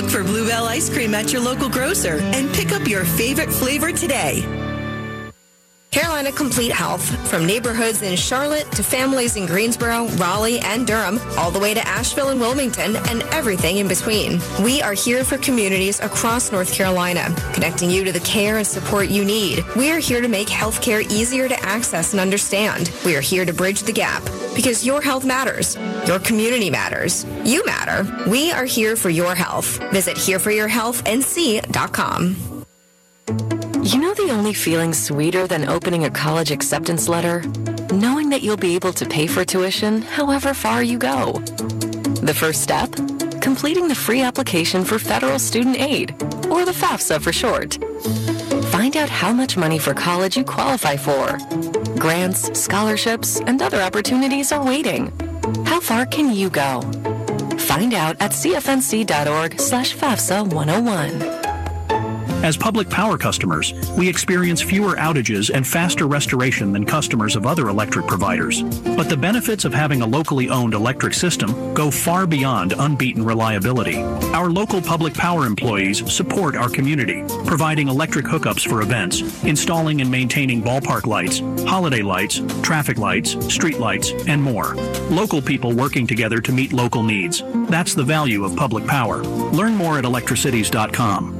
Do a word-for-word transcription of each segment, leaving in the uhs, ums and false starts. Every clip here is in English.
Look for Bluebell ice cream at your local grocer and pick up your favorite flavor today. Carolina Complete Health. From neighborhoods in Charlotte to families in Greensboro, Raleigh, and Durham, all the way to Asheville and Wilmington, and everything in between. We are here for communities across North Carolina, connecting you to the care and support you need. We are here to make healthcare easier to access and understand. We are here to bridge the gap because your health matters. Your community matters. You matter. We are here for your health. Visit here for your health n c dot com. You know the only feeling sweeter than opening a college acceptance letter? Knowing that you'll be able to pay for tuition however far you go. The first step? Completing the free application for federal student aid, or the FAFSA for short. Find out how much money for college you qualify for. Grants, scholarships, and other opportunities are waiting. How far can you go? Find out at c f n c dot org slash FAFSA one oh one. As public power customers, we experience fewer outages and faster restoration than customers of other electric providers. But the benefits of having a locally owned electric system go far beyond unbeaten reliability. Our local public power employees support our community, providing electric hookups for events, installing and maintaining ballpark lights, holiday lights, traffic lights, street lights, and more. Local people working together to meet local needs. That's the value of public power. Learn more at electricities dot com.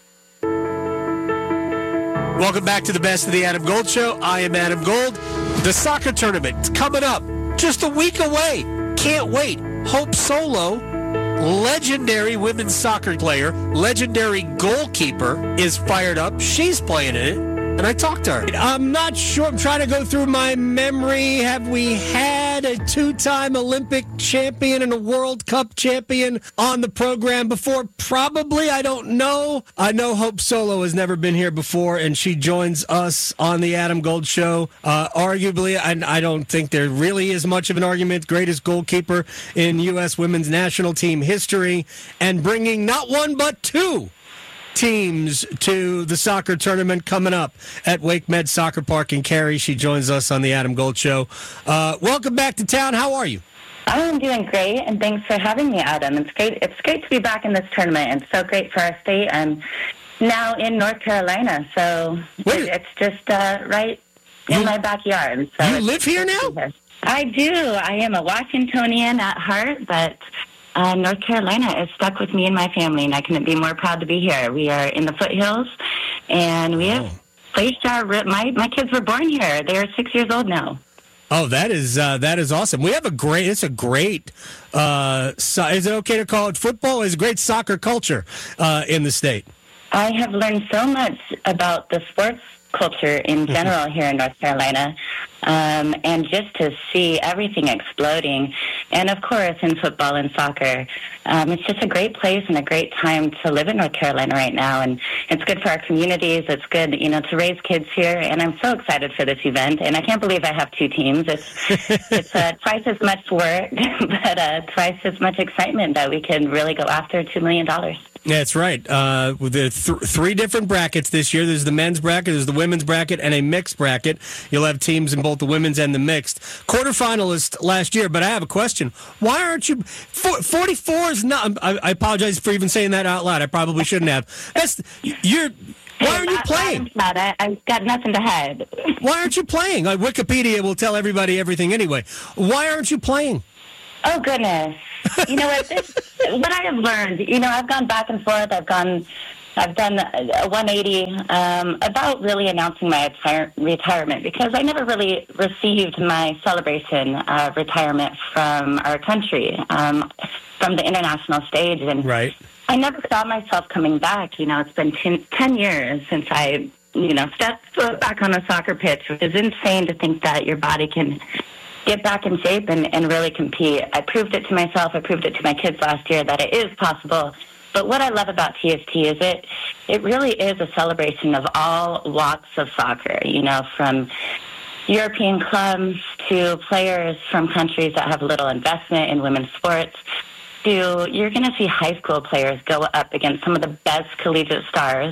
Welcome back to the Best of the Adam Gold Show. I am Adam Gold. The soccer tournament coming up just a week away. Can't wait. Hope Solo, legendary women's soccer player, legendary goalkeeper, is fired up. She's playing in it, and I talked to her. I'm not sure. I'm trying to go through my memory. Have we had a two-time Olympic champion and a World Cup champion on the program before? Probably. I don't know. I know Hope Solo has never been here before, and she joins us on the Adam Gold Show. Uh, arguably, I, I don't think there really is much of an argument. Greatest goalkeeper in U S women's national team history, and bringing not one but two teams to the soccer tournament coming up at Wake Med Soccer Park in Cary. She joins us on the Adam Gold Show. Uh, welcome back to town. How are you? I'm doing great, and thanks for having me, Adam. It's great. It's great to be back in this tournament. It's so great for our state. I'm now in North Carolina, so Wait. it's just uh, right in You- my backyard. So You it's live here great to now? be here. I do. I am a Washingtonian at heart, but uh, North Carolina is stuck with me and my family, and I couldn't be more proud to be here. We are in the foothills, and we have Oh. placed our. My my kids were born here. They are six years old now. Oh, that is uh, that is awesome. We have a great. It's a great. Uh, so, is it okay to call it football? It's a great soccer culture uh, in the state. I have learned so much about the sports culture in general here in North Carolina, um, and just to see everything exploding, and of course in football and soccer, um, it's just a great place and a great time to live in North Carolina right now, and it's good for our communities. It's good, you know, to raise kids here, and I'm so excited for this event, and I can't believe I have two teams. It's it's uh, twice as much work, but uh, twice as much excitement that we can really go after two million dollars. That's right. Uh, with the th- three different brackets this year. There's the men's bracket, there's the women's bracket, and a mixed bracket. You'll have teams in both the women's and the mixed. Quarterfinalist last year, but I have a question. Why aren't you... For, forty-four is not... I, I apologize for even saying that out loud. I probably shouldn't have. That's... You're... Why aren't you playing? About it. I've got nothing to hide. Why aren't you playing? Like, Wikipedia will tell everybody everything anyway. Why aren't you playing? Oh, goodness. You know what? This, what I have learned, you know, I've gone back and forth. I've gone, I've done a one eighty um, about really announcing my retire- retirement because I never really received my celebration uh, retirement from our country, um, from the international stage. And Right. I never saw myself coming back. You know, it's been ten, ten years since I, you know, stepped foot back on a soccer pitch, which is insane to think that your body can get back in shape and, and really compete. I proved it to myself. I proved it to my kids last year that it is possible. But what I love about T S T is it it really is a celebration of all walks of soccer, you know, from European clubs to players from countries that have little investment in women's sports to you're going to see high school players go up against some of the best collegiate stars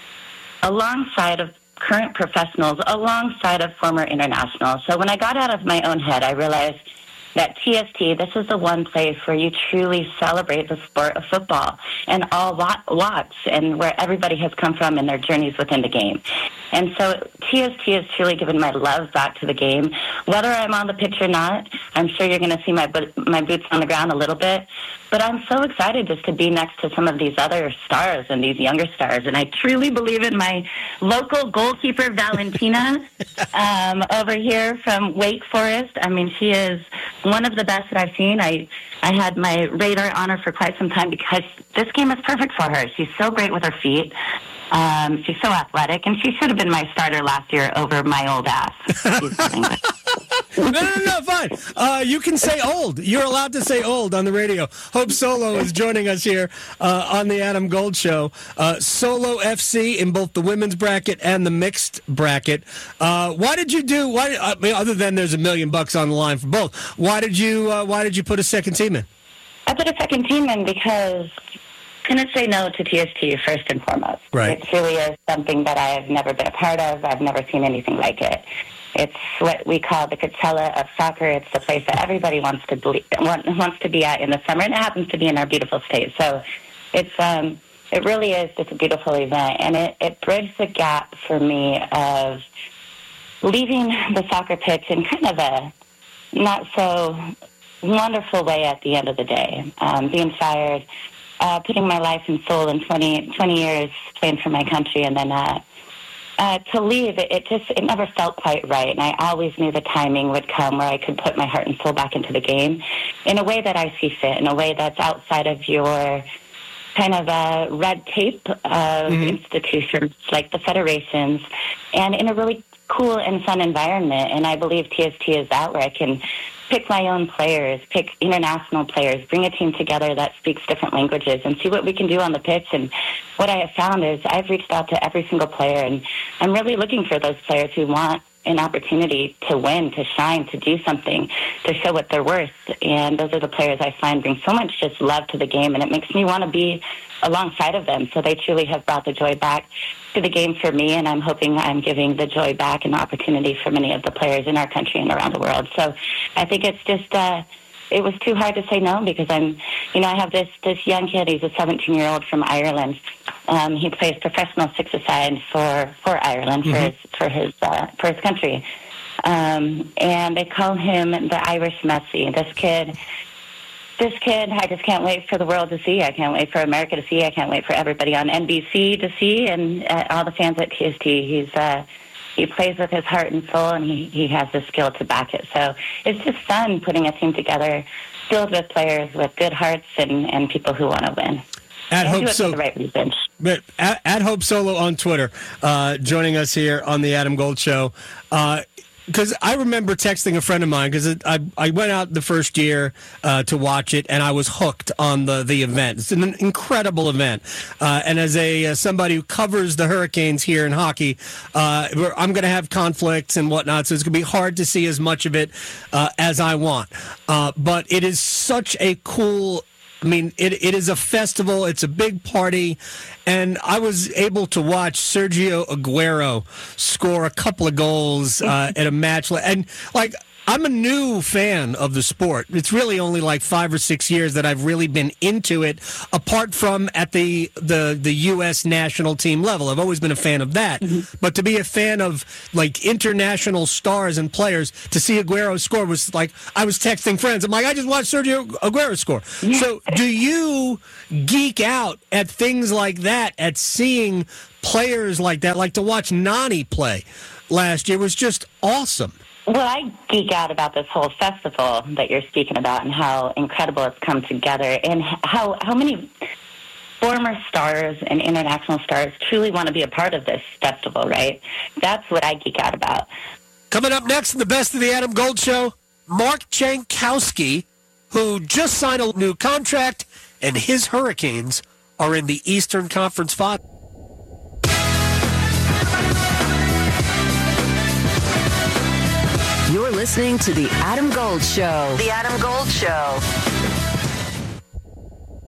alongside of current professionals, alongside of former internationals. So when I got out of my own head, I realized that T S T, this is the one place where you truly celebrate the sport of football and all wa- walks and where everybody has come from and their journeys within the game. And so T S T has truly given my love back to the game. Whether I'm on the pitch or not, I'm sure you're going to see my bo- my boots on the ground a little bit. But I'm so excited just to be next to some of these other stars and these younger stars. And I truly believe in my local goalkeeper, Valentina, um, over here from Wake Forest. I mean, she is one of the best that I've seen. I, I had my radar on her for quite some time because this game is perfect for her. She's so great with her feet. Um, she's so athletic, and she should have been my starter last year over my old ass. no, no, no, fine. Uh, you can say old. You're allowed to say old on the radio. Hope Solo is joining us here uh, on the Adam Gold Show. Uh, Solo F C in both the women's bracket and the mixed bracket. Uh, why did you do? Why, I mean, other than there's a million bucks on the line for both? Why did you? Uh, why did you put a second team in? I put a second team in because I couldn't say no to T S T first and foremost. Right. It really is something that I have never been a part of. I've never seen anything like it. It's what we call the Coachella of soccer. It's the place that everybody wants to be, wants to be at in the summer, and it happens to be in our beautiful state. So it's um, it really is just a beautiful event, and it, it bridged the gap for me of leaving the soccer pitch in kind of a not so wonderful way at the end of the day. Um, being fired, uh, putting my life and soul in twenty, twenty years playing for my country, and then uh, uh, to leave, it, it just it never felt quite right. And I always knew the timing would come where I could put my heart and soul back into the game in a way that I see fit, in a way that's outside of your kind of a red tape of mm-hmm. institutions like the federations, and in a really cool and fun environment. And I believe T S T is that, where I can pick my own players, pick international players, bring a team together that speaks different languages, and see what we can do on the pitch. And what I have found is I've reached out to every single player, and I'm really looking for those players who want an opportunity to win, to shine, to do something, to show what they're worth. And those are the players I find bring so much just love to the game, and it makes me want to be alongside of them. So they truly have brought the joy back to the game for me, and I'm hoping I'm giving the joy back and opportunity for many of the players in our country and around the world. So I think it's just, uh, it was too hard to say no, because I'm, you know, I have this, this young kid. He's a seventeen-year-old from Ireland. Um, he plays professional six-a-side for, for Ireland, mm-hmm. for his, for his, uh, for his country. Um, and they call him the Irish Messi. This kid... This kid, I just can't wait for the world to see. I can't wait for America to see. I can't wait for everybody on N B C to see, and uh, all the fans at T S T. He's uh, he plays with his heart and soul, and he, he has the skill to back it. So it's just fun putting a team together filled with players with good hearts and, and people who want to win. At Hope so, so- right reason. But at, at Hope Solo on Twitter, uh, joining us here on the Adam Gold Show. Uh, Because I remember texting a friend of mine, because I I went out the first year uh, to watch it, and I was hooked on the, the event. It's an incredible event. Uh, and as a uh, somebody who covers the Hurricanes here in hockey, uh, I'm going to have conflicts and whatnot, so it's going to be hard to see as much of it uh, as I want. Uh, but it is such a cool I mean, it it is a festival. It's a big party. And I was able to watch Sergio Aguero score a couple of goals uh, at a match. And, like, I'm a new fan of the sport. It's really only like five or six years that I've really been into it, apart from at the the, the U S national team level. I've always been a fan of that. Mm-hmm. But to be a fan of, like, international stars and players, to see Aguero score was like, I was texting friends. I'm like, I just watched Sergio Aguero score. Yeah. So do you geek out at things like that, at seeing players like that? Like, to watch Nani play last year was just awesome. Well, I geek out about this whole festival that you're speaking about, and how incredible it's come together, and how, how many former stars and international stars truly want to be a part of this festival, right? That's what I geek out about. Coming up next in the Best of the Adam Gold Show, Mark Jankowski, who just signed a new contract, and his Hurricanes are in the Eastern Conference Final. You're listening to The Adam Gold Show. The Adam Gold Show.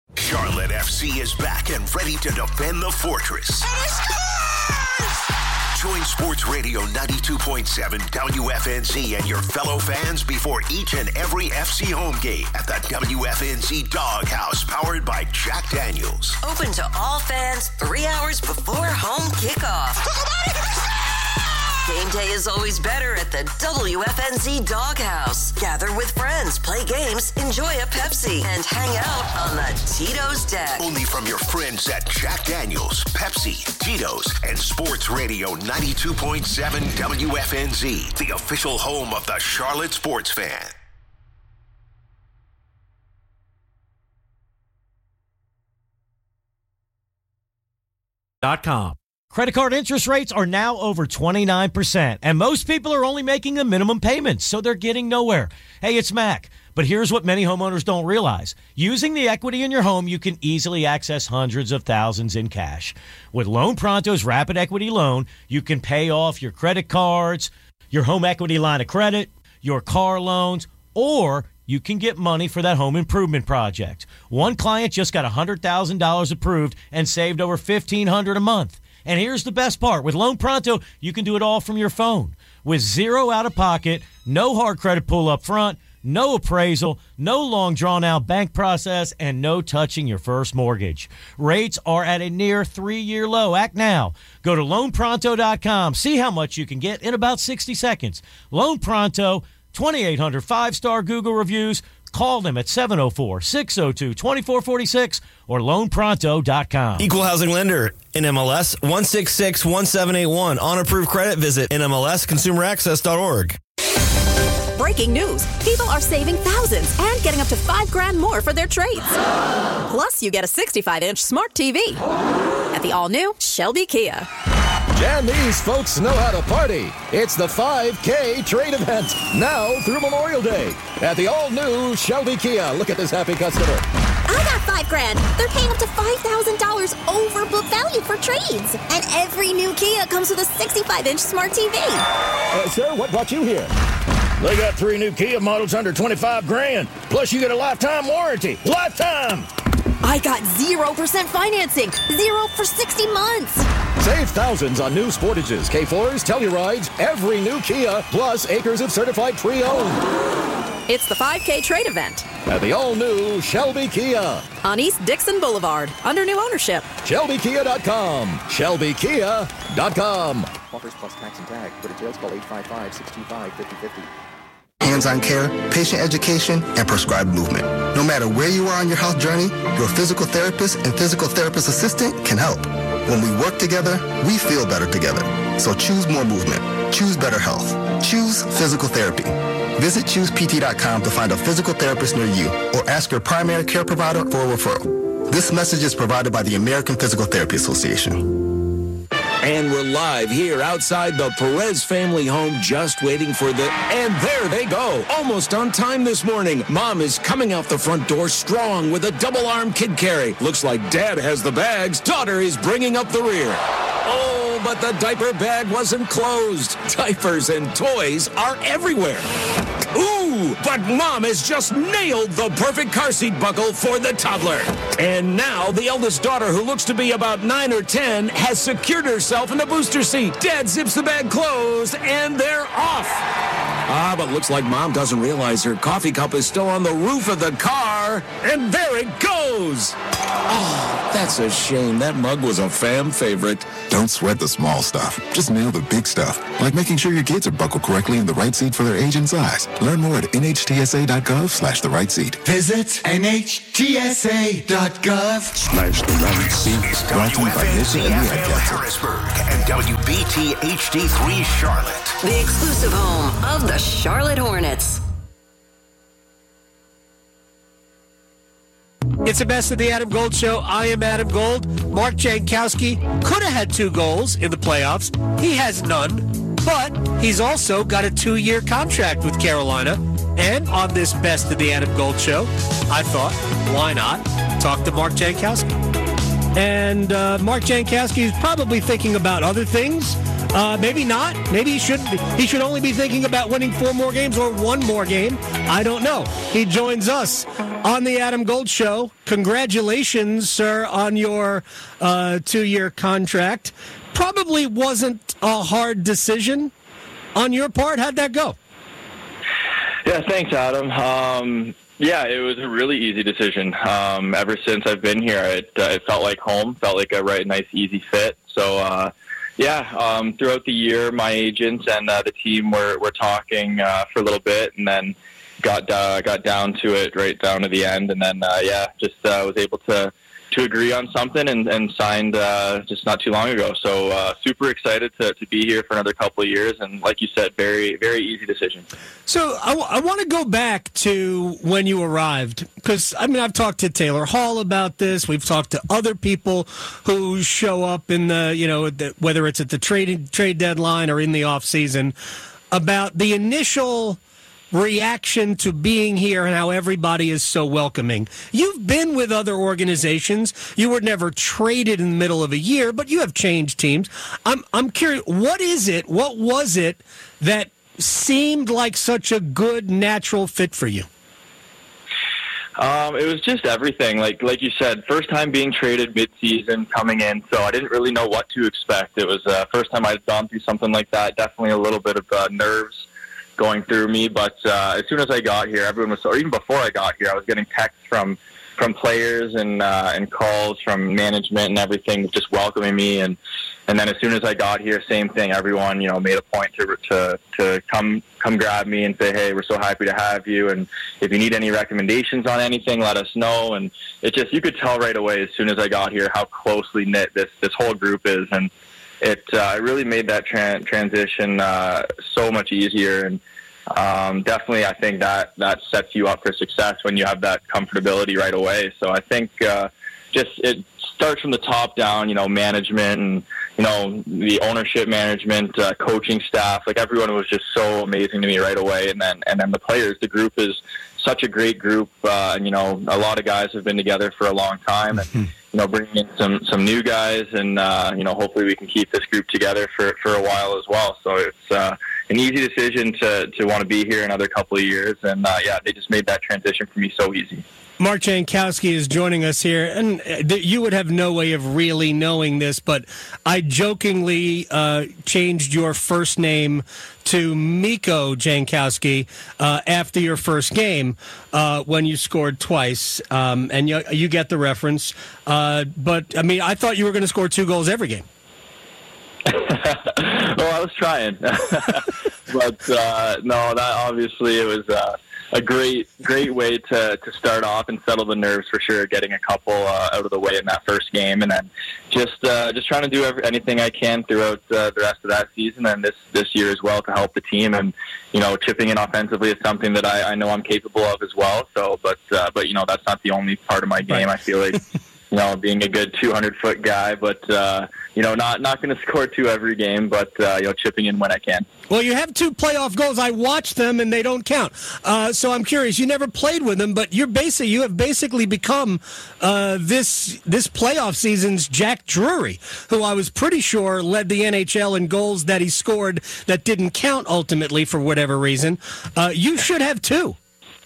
Charlotte F C is back and ready to defend the fortress. Join Sports Radio ninety-two point seven W F N Z and your fellow fans before each and every F C home game at the W F N Z Doghouse, powered by Jack Daniels. Open to all fans three hours before home kickoff. Game day is always better at the W F N Z Doghouse. Gather with friends, play games, enjoy a Pepsi, and hang out on the Tito's deck. Only from your friends at Jack Daniels, Pepsi, Tito's, and Sports Radio ninety-two point seven W F N Z, the official home of the Charlotte sports fan. Dot com. Credit card interest rates are now over twenty-nine percent, and most people are only making the minimum payments, so they're getting nowhere. Hey, it's Mac, but here's what many homeowners don't realize. Using the equity in your home, you can easily access hundreds of thousands in cash. With Loan Pronto's Rapid Equity Loan, you can pay off your credit cards, your home equity line of credit, your car loans, or you can get money for that home improvement project. One client just got one hundred thousand dollars approved and saved over fifteen hundred dollars a month. And here's the best part. With Loan Pronto, you can do it all from your phone. With zero out-of-pocket, no hard credit pull up front, no appraisal, no long drawn-out bank process, and no touching your first mortgage. Rates are at a near three-year low. Act now. Go to loan pronto dot com. See how much you can get in about sixty seconds. Loan Pronto, twenty-eight hundred five-star Google reviews. Call them at seven oh four, six oh two, two four four six or loan pronto dot com. Equal housing lender, N M L S one six six one seven eight one. On approved credit, visit N M L S consumer access dot org. Breaking news. People are saving thousands and getting up to five grand more for their trades. Plus, you get a sixty-five inch smart T V at the all-new Shelby Kia. Jan, these folks know how to party. It's the five K trade event, now through Memorial Day at the all-new Shelby Kia. Look at this happy customer. I got five grand. They're paying up to five thousand dollars over book value for trades. And every new Kia comes with a sixty-five inch smart T V. Uh, sir, what brought you here? They got three new Kia models under twenty-five grand. Plus, you get a lifetime warranty. Lifetime! I got zero percent financing. Zero for sixty months. Save thousands on new Sportages, K fours, Tellurides, every new Kia, plus acres of certified pre-owned. It's the five K trade event at the all-new Shelby Kia on East Dixon Boulevard, under new ownership. Shelby Kia dot com. Shelby Kia dot com. Offers plus tax and tag. For details, call eight five five, six two five, five oh five oh. Hands-on care, patient education, and prescribed movement. No matter where you are on your health journey, your physical therapist and physical therapist assistant can help. When we work together, we feel better together. So choose more movement. Choose better health. Choose physical therapy. Visit choose P T dot com to find a physical therapist near you or ask your primary care provider for a referral. This message is provided by the American Physical Therapy Association. And we're live here outside the Perez family home, just waiting for the... And there they go. Almost on time this morning. Mom is coming out the front door strong with a double-arm kid carry. Looks like Dad has the bags. Daughter is bringing up the rear. Oh, but the diaper bag wasn't closed. Diapers and toys are everywhere. Ooh, but Mom has just nailed the perfect car seat buckle for the toddler. And now the eldest daughter, who looks to be about nine or ten, has secured herself in the booster seat. Dad zips the bag closed, and they're off. Ah, but looks like Mom doesn't realize her coffee cup is still on the roof of the car. And there it goes. Oh, that's a shame. That mug was a fam favorite. Don't sweat the small stuff. Just nail the big stuff, like making sure your kids are buckled correctly in the right seat for their age and size. Learn more at N H T S A dot gov slash the right seat. Visit N H T S A dot gov slash the right seat. Brought to you by Nissa and the Harrisburg and W B T H D three Charlotte. The exclusive home of the Charlotte Hornets. It's the best of the Adam Gold Show. I am Adam Gold. Mark Jankowski could have had two goals in the playoffs. He has none, but he's also got a two-year contract with Carolina. And on this best of the Adam Gold Show, I thought, why not talk to Mark Jankowski? And uh, Mark Jankowski is probably thinking about other things. Uh, maybe not. Maybe he should he should only be thinking about winning four more games or one more game. I don't know. He joins us on the Adam Gold Show. Congratulations, sir, on your uh, two-year contract. Probably wasn't a hard decision on your part. How'd that go? Yeah, thanks, Adam. Um, yeah, it was a really easy decision. Um, ever since I've been here, it, uh, it felt like home, felt like a right, nice, easy fit. So, uh, yeah, um, throughout the year, my agents and uh, the team were, were talking uh, for a little bit, and then got uh, got down to it right down to the end, and then uh, yeah, just uh, was able to to agree on something and, and signed uh, just not too long ago. So uh, super excited to, to be here for another couple of years, and like you said, very very easy decision. So I, w- I want to go back to when you arrived, because I mean I've talked to Taylor Hall about this. We've talked to other people who show up in the you know the, whether it's at the trade trade deadline or in the off season, about the initial reaction to being here and how everybody is so welcoming. You've been with other organizations. You were never traded in the middle of a year, but you have changed teams. I'm I'm curious, what is it, what was it that seemed like such a good natural fit for you? Um, it was just everything. Like like you said, first time being traded mid-season, coming in, so I didn't really know what to expect. It was the uh, first time I'd gone through something like that. Definitely a little bit of uh, nerves going through me, but uh, as soon as I got here, everyone was, or even before I got here, I was getting texts from from players and uh, and calls from management and everything, just welcoming me. And and then as soon as I got here, same thing. Everyone, you know, made a point to to to come come grab me and say, hey, we're so happy to have you, and if you need any recommendations on anything, let us know. And it just, you could tell right away as soon as I got here how closely knit this this whole group is, and it uh, really made that tra- transition uh, so much easier. And um, definitely, I think that that sets you up for success when you have that comfortability right away. So I think uh, just it starts from the top down, you know, management and, you know, the ownership management, uh, coaching staff, like everyone was just so amazing to me right away. And then, and then the players, the group is such a great group. Uh, and, you know, a lot of guys have been together for a long time, and, you know, bringing in some, some new guys, and, uh, you know, hopefully we can keep this group together for, for a while as well. So it's uh, an easy decision to, to want to be here another couple of years. And, uh, yeah, they just made that transition for me so easy. Mark Jankowski is joining us here, and th- you would have no way of really knowing this, but I jokingly uh, changed your first name to Mikko Jankowski uh, after your first game uh, when you scored twice, um, and you, you get the reference. Uh, but, I mean, I thought you were going to score two goals every game. Well, I was trying. But, uh, no, that obviously it was... Uh, A great, great way to, to start off and settle the nerves for sure. Getting a couple uh, out of the way in that first game, and then just uh, just trying to do every, anything I can throughout uh, the rest of that season and this this year as well to help the team. And you know, chipping in offensively is something that I, I know I'm capable of as well. So, but uh, but you know, that's not the only part of my game. Right. I feel like. You know, being a good two hundred foot guy, but, uh, you know, not, not going to score two every game, but, uh, you know, chipping in when I can. Well, you have two playoff goals. I watched them, and they don't count. Uh, so I'm curious. You never played with them, but you're basically, you have basically become uh, this this playoff season's Jack Drury, who I was pretty sure led the N H L in goals that he scored that didn't count ultimately for whatever reason. Uh, you should have two.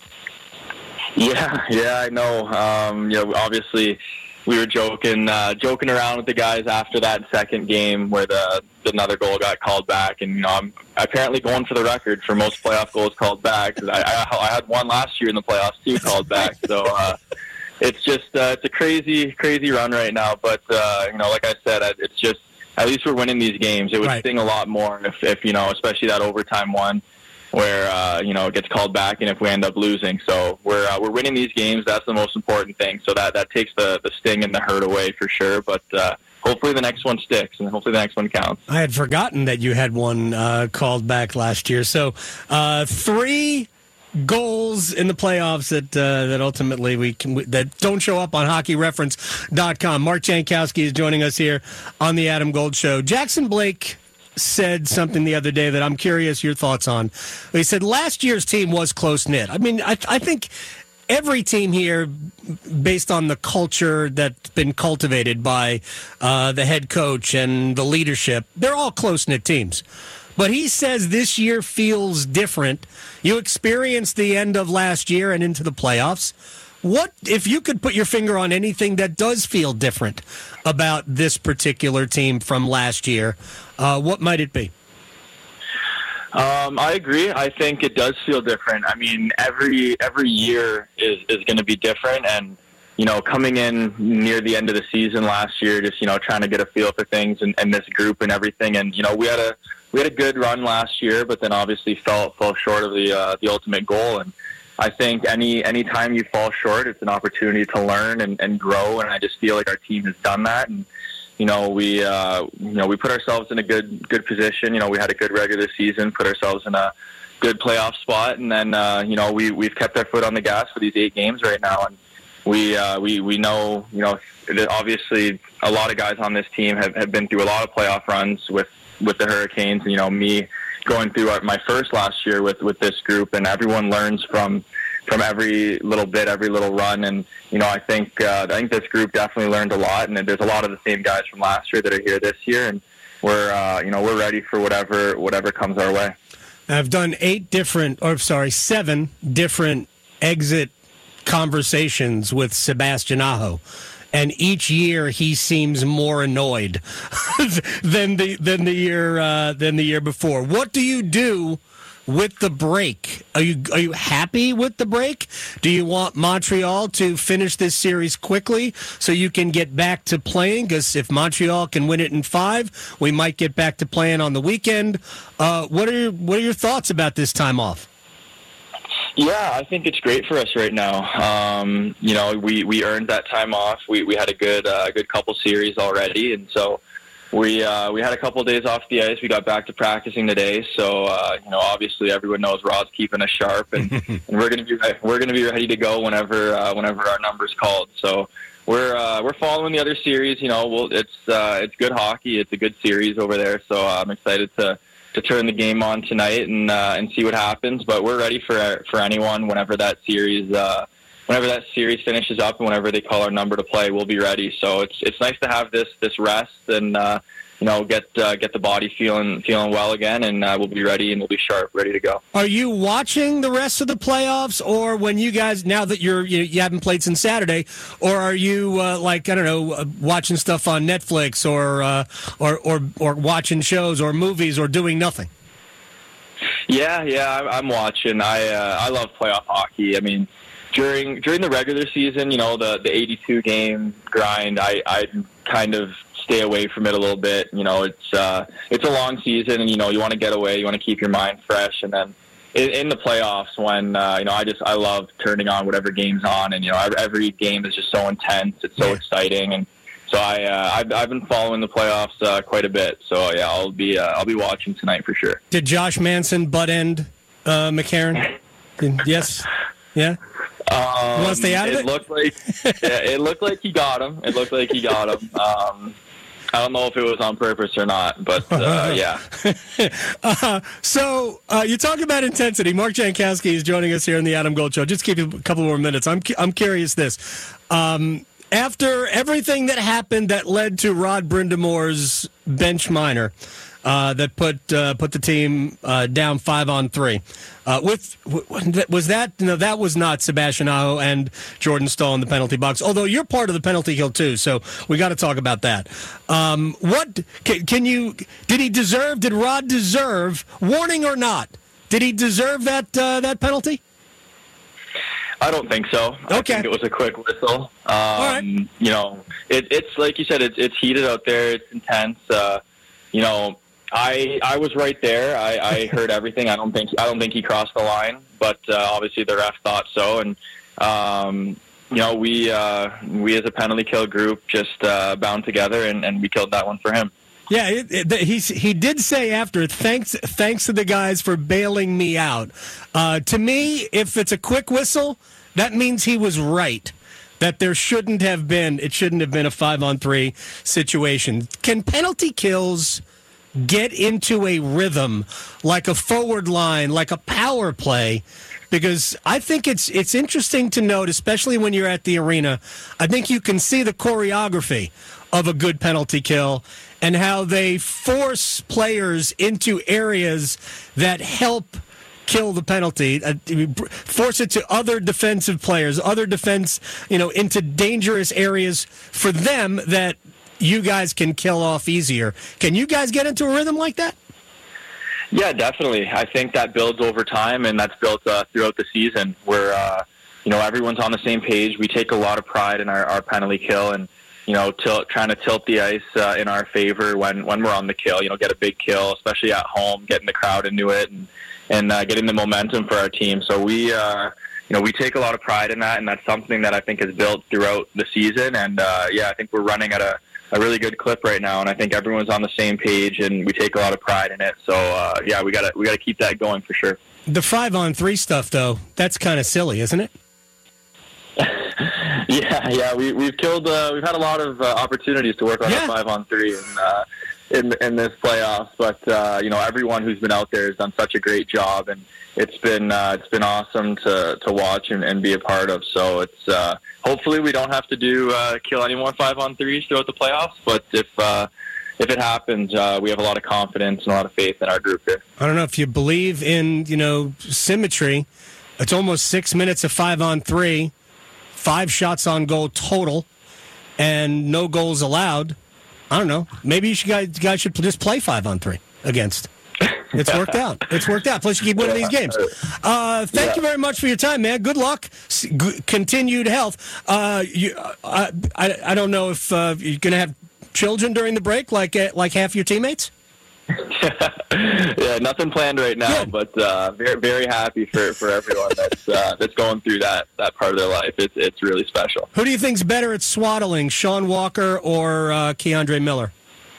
Yeah, yeah, I know. Um, you know, obviously... We were joking, uh, joking around with the guys after that second game where the another goal got called back, and you know I'm apparently going for the record for most playoff goals called back. I, I, I had one last year in the playoffs too called back, so uh, it's just uh, it's a crazy, crazy run right now. But uh, you know, like I said, it's just at least we're winning these games. It would right. sting a lot more if, if you know, especially that overtime one, where uh, you know it gets called back, and if we end up losing. So we're uh, we're winning these games. That's the most important thing. So that, that takes the, the sting and the hurt away for sure. But uh, hopefully the next one sticks, and hopefully the next one counts. I had forgotten that you had one uh, called back last year. So uh, three goals in the playoffs that uh, that ultimately we can that don't show up on hockey reference dot com. Mark Jankowski is joining us here on the Adam Gold Show. Jackson Blake said something the other day that I'm curious your thoughts on. He said last year's team was close-knit. I mean, I, I think every team here, based on the culture that's been cultivated by uh, the head coach and the leadership, they're all close-knit teams. But he says this year feels different. You experienced the end of last year and into the playoffs. What if you could put your finger on anything that does feel different about this particular team from last year? Uh, what might it be? Um, I agree. I think it does feel different. I mean, every every year is, is going to be different. And, you know, coming in near the end of the season last year, just, you know, trying to get a feel for things and, and this group and everything. And, you know, we had a we had a good run last year, but then obviously fell fell short of the uh, the ultimate goal. And I think any any time you fall short, it's an opportunity to learn and, and grow. And I just feel like our team has done that. And You know, we uh, you know we put ourselves in a good good position. You know, we had a good regular season, put ourselves in a good playoff spot, and then uh, you know we we've kept our foot on the gas for these eight games right now, and we uh, we we know you know that obviously a lot of guys on this team have, have been through a lot of playoff runs with, with the Hurricanes, and you know me going through my first last year with, with this group, and everyone learns from. from every little bit, every little run. And, you know, I think uh, I think this group definitely learned a lot, and there's a lot of the same guys from last year that are here this year, and we're, uh, you know, we're ready for whatever whatever comes our way. I've done eight different, or sorry, seven different exit conversations with Sebastian Aho. And each year he seems more annoyed than the than the year uh, than the year before. What do you do with the break? Are you are you happy with the break? Do you want Montreal to finish this series quickly so you can get back to playing? Because if Montreal can win it in five, we might get back to playing on the weekend. Uh, what are your, what are your thoughts about this time off? Yeah, I think it's great for us right now. Um, you know, we, we earned that time off. We we had a good uh, good couple series already, and so we uh, we had a couple of days off the ice. We got back to practicing today, so uh, you know, obviously everyone knows Rod's keeping us sharp, and, and we're gonna be we're gonna be ready to go whenever uh, whenever our number's called. So we're uh, we're following the other series. You know, we'll, it's uh, it's good hockey. It's a good series over there, so I'm excited to. to turn the game on tonight and uh, and see what happens. But we're ready for for anyone whenever that series uh, whenever that series finishes up and whenever they call our number to play, we'll be ready. So it's it's nice to have this this rest and uh, you know get uh, get the body feeling feeling well again, and uh, we'll be ready and we'll be sharp, ready to go. Are you watching the rest of the playoffs, or when you guys now that you're you, you haven't played since Saturday, or are you uh, like I don't know uh, watching stuff on Netflix or uh, or or or watching shows or movies or doing nothing? Yeah, yeah, I'm watching. I uh, I love playoff hockey. I mean, during during the regular season, you know, the the eighty-two game grind, I I kind of stay away from it a little bit. You know, it's uh, it's a long season, and you know, you want to get away, you want to keep your mind fresh, and then in, in the playoffs, when uh, you know, I just I love turning on whatever game's on, and you know, every game is just so intense, it's so exciting, and so I uh, I've, I've been following the playoffs uh, quite a bit. So yeah, I'll be uh, I'll be watching tonight for sure. Did Josh Manson butt end uh, McCarron? Yes, yeah. Um, you want to stay out of it? It looked like yeah, it looked like he got him. It looked like he got him. Um, I don't know if it was on purpose or not, but uh, yeah. uh, so uh, you talk about intensity. Mark Jankowski is joining us here in the Adam Gold Show. Just keep a couple more minutes. I'm I'm curious this. Um, after everything that happened that led to Rod Brindamore's bench minor, uh, that put uh, put the team uh, down five on three. Uh, with was that no? That was not Sebastian Aho and Jordan Staal in the penalty box. Although you're part of the penalty kill too, so we got to talk about that. Um, what can, can you? Did he deserve? Did Rod deserve warning or not? Did he deserve that uh, that penalty? I don't think so. Okay. I think it was a quick whistle. Um, All right. You know, it, it's like you said, it's it's heated out there. It's intense. Uh, you know. I I was right there. I, I heard everything. I don't think I don't think he crossed the line, but uh, obviously the ref thought so. And um, you know, we uh, we as a penalty kill group just uh, bound together, and, and we killed that one for him. Yeah, it, it, he's, he did say after, thanks thanks to the guys for bailing me out. Uh, to me, if it's a quick whistle, that means he was right. That there shouldn't have been, it shouldn't have been a five on three situation. Can penalty kills get into a rhythm like a forward line, like a power play? Because I think it's it's interesting to note, especially when you're at the arena, I think you can see the choreography of a good penalty kill and how they force players into areas that help kill the penalty, uh, force it to other defensive players, other defense, you know, into dangerous areas for them that you guys can kill off easier. Can you guys get into a rhythm like that? Yeah, definitely. I think that builds over time, and that's built uh, throughout the season where, uh, you know, everyone's on the same page. We take a lot of pride in our, our penalty kill and, you know, tilt, trying to tilt the ice uh, in our favor when, when we're on the kill, you know, get a big kill, especially at home, getting the crowd into it and, and uh, getting the momentum for our team. So we, uh, you know, we take a lot of pride in that, and that's something that I think is built throughout the season. And, uh, yeah, I think we're running at a, a really good clip right now, and I think everyone's on the same page, and we take a lot of pride in it. So, uh, yeah, we got we got to keep that going for sure. The five-on-three stuff, though, that's kind of silly, isn't it? yeah, yeah, we, we've killed. Uh, we've had a lot of uh, opportunities to work on yeah. our five-on-three in, uh, in in this playoffs, but uh, you know, everyone who's been out there has done such a great job, and it's been uh, it's been awesome to to watch and, and be a part of. So it's. Uh, Hopefully we don't have to do uh, kill any more five-on-threes throughout the playoffs, but if uh, if it happens, uh, we have a lot of confidence and a lot of faith in our group here. I don't know if you believe in, you know, symmetry. It's almost six minutes of five-on-three, five shots on goal total, and no goals allowed. I don't know. Maybe you should, guys, guys should just play five-on-three against. It's worked out. It's worked out. Plus, you keep winning yeah. these games. Uh, thank yeah. you very much for your time, man. Good luck. G- continued health. Uh, you, uh, I, I don't know if uh, you're going to have children during the break, like uh, like half your teammates. yeah, nothing planned right now, yeah. but uh, very very happy for, for everyone that's uh, that's going through that, that part of their life. It's it's really special. Who do you think's better at swaddling, Sean Walker or uh, Keandre Miller?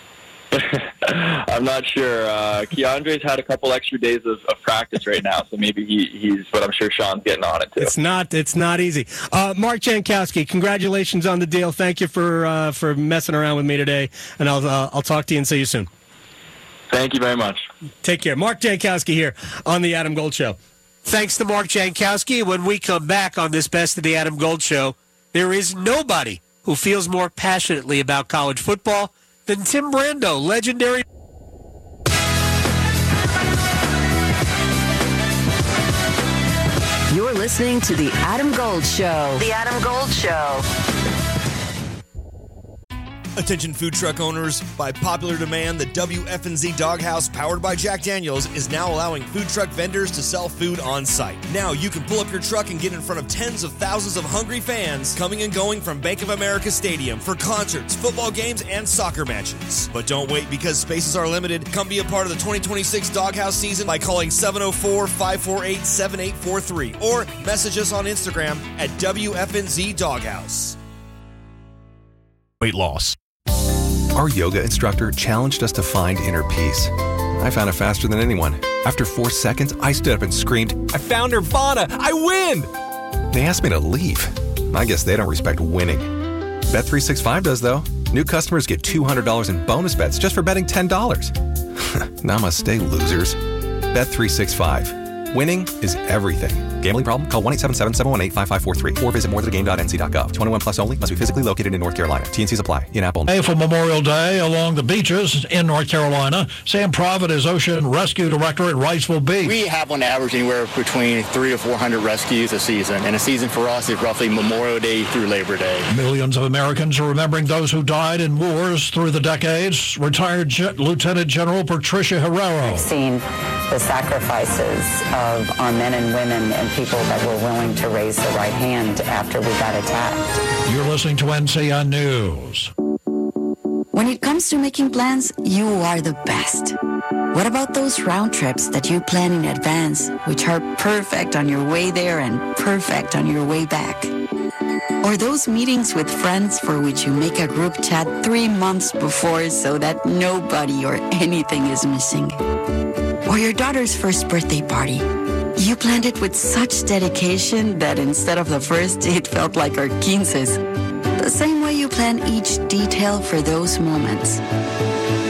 I'm not sure. Uh, Keandre's had a couple extra days of, of practice right now, so maybe he, he's. But I'm sure Sean's getting on it too. It's not. It's not easy. Uh, Mark Jankowski, congratulations on the deal. Thank you for uh, for messing around with me today, and I'll uh, I'll talk to you and see you soon. Thank you very much. Take care. Mark Jankowski here on the Adam Gold Show. Thanks to Mark Jankowski. When we come back on this Best of the Adam Gold Show, there is nobody who feels more passionately about college football than Tim Brando, legendary. You're listening to The Adam Gold Show. The Adam Gold Show. Attention food truck owners, by popular demand, the W F N Z Doghouse, powered by Jack Daniels, is now allowing food truck vendors to sell food on site. Now you can pull up your truck and get in front of tens of thousands of hungry fans coming and going from Bank of America Stadium for concerts, football games, and soccer matches. But don't wait, because spaces are limited. Come be a part of the twenty twenty-six Doghouse season by calling seven oh four, five four eight, seven eight four three or message us on Instagram at W F N Z Doghouse. Weight loss. Our yoga instructor challenged us to find inner peace. I found it faster than anyone. After four seconds, I stood up and screamed, "I found Nirvana! I win!" They asked me to leave. I guess they don't respect winning. Bet three sixty-five does, though. New customers get two hundred dollars in bonus bets just for betting ten dollars. Namaste, losers. Bet three sixty-five. Winning is everything. Gambling problem? Call one eight seven seven, seven one eight, five five four three or visit more to the game dot n c dot gov. twenty-one plus only. Must be physically located in North Carolina. T N Cs apply. In-app only. Hey, for Memorial Day along the beaches in North Carolina, Sam Provitt is Ocean Rescue Director at Wrightsville Beach. We have on average anywhere between three to four hundred rescues a season, and a season for us is roughly Memorial Day through Labor Day. Millions of Americans are remembering those who died in wars through the decades. Retired Ge- Lieutenant General Patricia Herrero. I've seen the sacrifices of our men and women and people that were willing to raise the right hand after we got attacked. You're listening to N C N News. When it comes to making plans, you are the best. What about those round trips that you plan in advance, which are perfect on your way there and perfect on your way back? Or those meetings with friends for which you make a group chat three months before so that nobody or anything is missing? Or your daughter's first birthday party. You planned it with such dedication that instead of the first, it felt like our quinces. The same way you plan each detail for those moments.